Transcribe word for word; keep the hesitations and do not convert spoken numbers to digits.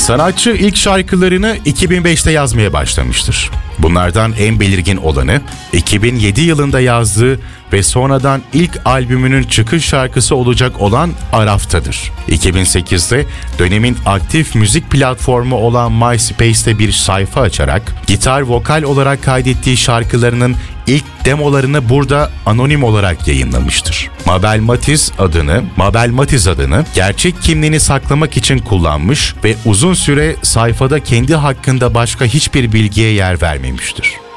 Sanatçı ilk şarkılarını iki bin beşte yazmaya başlamıştır. Bunlardan en belirgin olanı iki bin yedi yılında yazdığı ve sonradan ilk albümünün çıkış şarkısı olacak olan Araf'tadır. iki bin sekizde dönemin aktif müzik platformu olan MySpace'te bir sayfa açarak gitar vokal olarak kaydettiği şarkılarının ilk demolarını burada anonim olarak yayınlamıştır. Mabel Matiz adını, Mabel Matiz adını gerçek kimliğini saklamak için kullanmış ve uzun süre sayfada kendi hakkında başka hiçbir bilgiye yer vermemiştir.